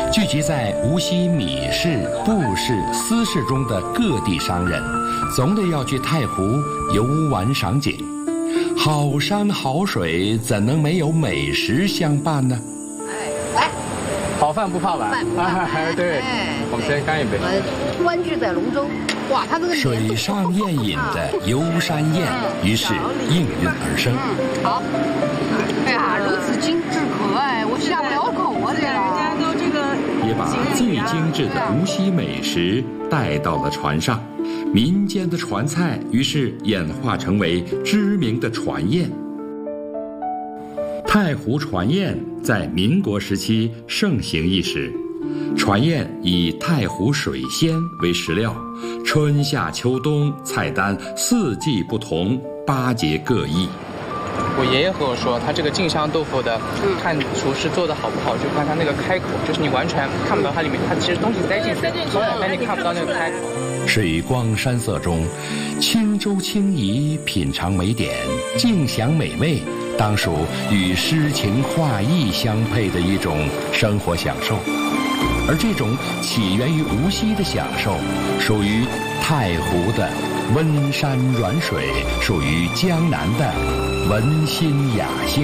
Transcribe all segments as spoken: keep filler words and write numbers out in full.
聚集在无锡米市、布市、丝市中的各地商人，总得要去太湖游玩赏景。好山好水，怎能没有美食相伴呢？ 哎，来， 好饭不怕晚。 饭不怕晚。 哎，对，我们先干一杯。 我们湾居在龙舟，哇，它这个水上宴饮的游山宴，于是应运而生。 嗯，好。哎呀，如此精致可爱，我下不了口啊！这个，人家都这个也把最精致的无锡美食带到了船上，民间的船菜于是演化成为知名的船宴。太湖船宴在民国时期盛行一时，船宴以太湖水鲜为食料，春夏秋冬菜单四季不同，八节各异。 我爷爷和我说，他这个晋香豆腐的，看厨师做的好不好，就看他那个开口，就是你完全看不到它里面，它其实东西塞进去，但你看不到那个开口。 水光山色中，轻舟轻移，品尝美点，尽享美味，当属与诗情画意相配的一种生活享受。而这种起源于无锡的享受，属于太湖的温山软水，属于江南的文心雅兴。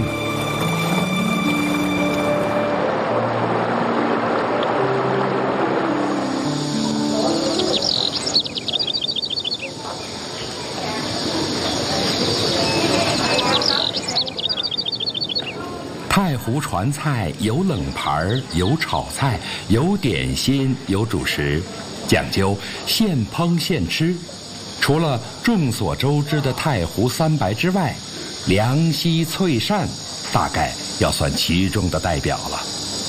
太湖船菜有冷盘，有炒菜，有点心，有主食，讲究现烹现吃。除了众所周知的太湖三白之外，凉溪脆鳝大概要算其中的代表了。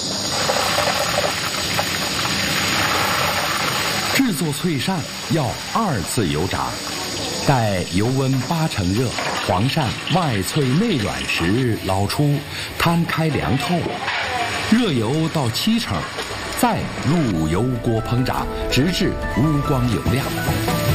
制作脆鳝要二次油炸，待油温八成热，黄鳝外脆内软时捞出，摊开凉透，热油到七成，再入油锅烹炸，直至乌光油亮。